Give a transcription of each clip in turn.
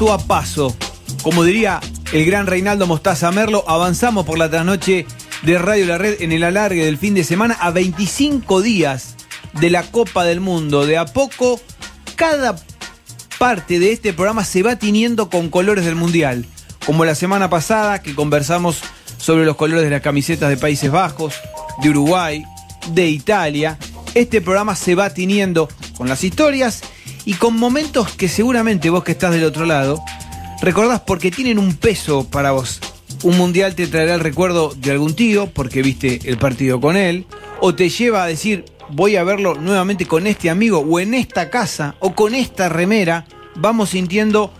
paso a paso. Como diría el gran Reinaldo Mostaza Merlo, avanzamos por la trasnoche de Radio La Red en el alargue del fin de semana a 25 días de la Copa del Mundo. De a poco, cada parte de este programa se va tiñendo con colores del Mundial. Como la semana pasada que conversamos sobre los colores de las camisetas de Países Bajos, de Uruguay, de Italia. Este programa se va tiñendo con las historias y con momentos que seguramente vos que estás del otro lado recordás porque tienen un peso para vos. Un mundial te traerá el recuerdo de algún tío porque viste el partido con él, o te lleva a decir voy a verlo nuevamente con este amigo o en esta casa o con esta remera. Vamos sintiendo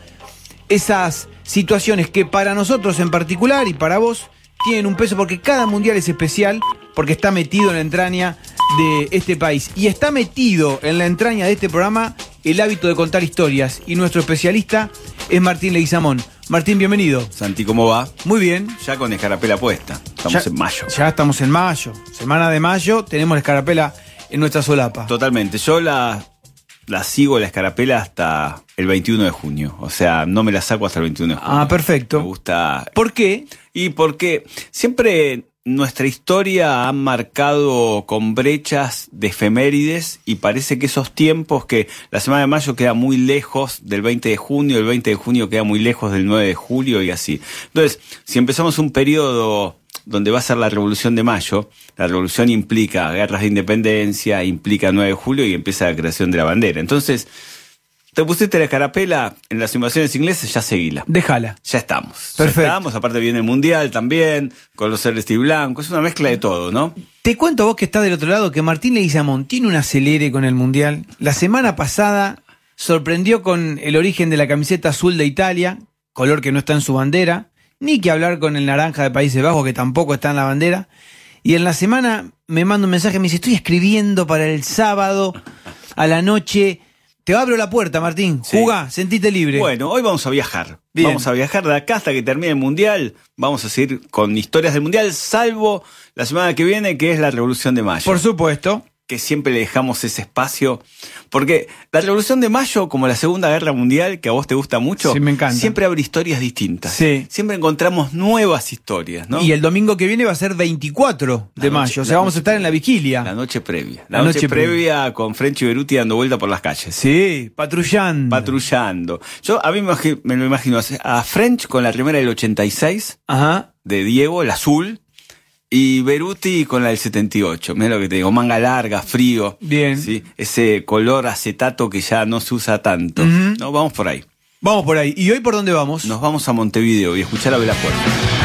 esas situaciones que para nosotros en particular y para vos tienen un peso porque cada mundial es especial porque está metido en la entraña de este país. Y está metido en la entraña de este programa el hábito de contar historias. Y nuestro especialista es Martín Leguizamón. Martín, bienvenido. Santi, ¿cómo va? Muy bien. Ya con escarapela puesta. Estamos en mayo. Ya estamos en mayo. Semana de mayo, tenemos la escarapela en nuestra solapa. Totalmente. Yo la sigo la escarapela hasta el 21 de junio. O sea, no me la saco hasta el 21 de junio. Ah, perfecto. Me gusta. ¿Por qué? Y porque siempre nuestra historia ha marcado con brechas de efemérides y parece que esos tiempos que la semana de mayo queda muy lejos del 20 de junio, el 20 de junio queda muy lejos del 9 de julio y así. Entonces, si empezamos un periodo donde va a ser la Revolución de Mayo, la revolución implica guerras de independencia, implica 9 de julio y empieza la creación de la bandera. Entonces, te pusiste la escarapela en las invasiones inglesas, ya seguila. Déjala. Ya estamos. Perfecto. Ya estamos, aparte viene el Mundial también, con los celeste y blanco, es una mezcla de todo, ¿no? Te cuento a vos que estás del otro lado que Martín Leguizamón tiene un acelere con el Mundial. La semana pasada sorprendió con el origen de la camiseta azul de Italia, color que no está en su bandera, ni que hablar con el naranja de Países Bajos, que tampoco está en la bandera. Y en la semana me manda un mensaje, me dice, estoy escribiendo para el sábado a la noche. Te abro la puerta, Martín. Sí. Jugá, sentite libre. Bueno, hoy vamos a viajar. Bien. Vamos a viajar de acá hasta que termine el Mundial. Vamos a seguir con historias del Mundial, salvo la semana que viene, que es la Revolución de Mayo. Por supuesto. Que siempre le dejamos ese espacio. Porque la Revolución de Mayo, como la Segunda Guerra Mundial, que a vos te gusta mucho, Sí, me encanta. siempre abre historias distintas. Sí. Siempre encontramos nuevas historias, ¿no? Y el domingo que viene va a ser 24 de mayo. O sea, vamos a estar en la vigilia. La noche previa. La La noche noche previa con French y Beruti dando vuelta por las calles. Sí, patrullando. Patrullando. Yo a mí me lo imagino a French con la remera del 86 Ajá. de Diego, el azul, y Beruti con la del 78. Mira lo que te digo, manga larga, frío. Bien. ¿Sí? Ese color acetato que ya no se usa tanto. Ujú. No, vamos por ahí. Vamos por ahí. ¿Y hoy por dónde vamos? Nos vamos a Montevideo y escuchar a Bela Puerta.